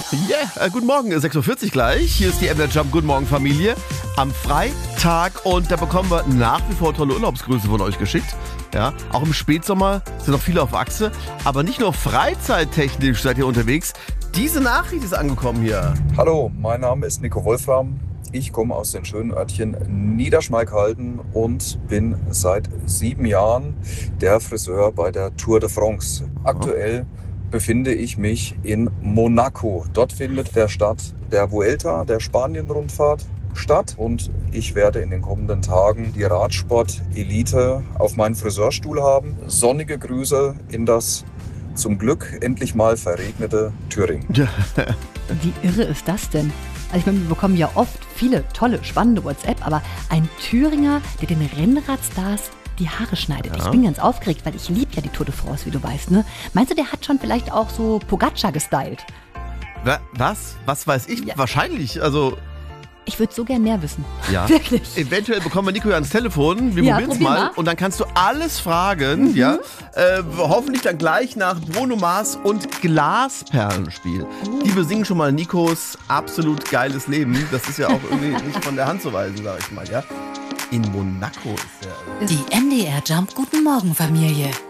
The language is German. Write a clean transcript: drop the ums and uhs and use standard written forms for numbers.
Yeah, guten Morgen, 6:40 Uhr gleich. Hier ist die MDR Jump. Guten Morgen, Familie. Am Freitag und da bekommen wir nach wie vor tolle Urlaubsgrüße von euch geschickt. Ja, auch im Spätsommer sind noch viele auf Achse. Aber nicht nur freizeittechnisch seid ihr unterwegs. Diese Nachricht ist angekommen hier. Hallo, mein Name ist Nico Wolfram. Ich komme aus den schönen Örtchen Niederschmalkalden und bin seit 7 Jahren der Friseur bei der Tour de France. Aktuell befinde ich mich in Monaco. Dort findet der Vuelta, der Spanien-Rundfahrt, statt. Und ich werde in den kommenden Tagen die Radsport-Elite auf meinen Friseurstuhl haben. Sonnige Grüße in das zum Glück endlich mal verregnete Thüringen. Wie irre ist das denn? Also ich meine, wir bekommen ja oft viele tolle, spannende WhatsApp, aber ein Thüringer, der den Rennradstars die Haare schneidet. Ja. Ich bin ganz aufgeregt, weil ich liebe ja die Tour de France, wie du weißt, ne? Meinst du, der hat schon vielleicht auch so Pogacar gestylt? Was? Was weiß ich? Ja. Wahrscheinlich, also... Ich würde so gern mehr wissen. Ja. Wirklich. Eventuell bekommen wir Nico ja ans Telefon. Wir probieren es mal. Und dann kannst du alles fragen. Ja. Hoffentlich dann gleich nach Bruno Mars und Glasperlenspiel. Die besingen schon mal Nikos absolut geiles Leben. Das ist ja auch irgendwie nicht von der Hand zu weisen, sag ich mal. Ja. In Monaco ist der. Die MDR Jump Guten Morgen Familie.